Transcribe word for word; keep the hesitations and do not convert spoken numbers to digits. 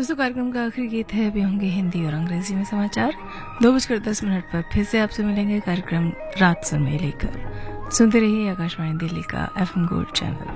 दोस्तों, कार्यक्रम का आखिरी गीत है। अभी होंगे हिंदी और अंग्रेजी में समाचार। दो बजकर दस मिनट पर फिर से आपसे मिलेंगे कार्यक्रम रात समय लेकर। सुनते रहिए आकाशवाणी दिल्ली का एफ एम गोल्ड चैनल।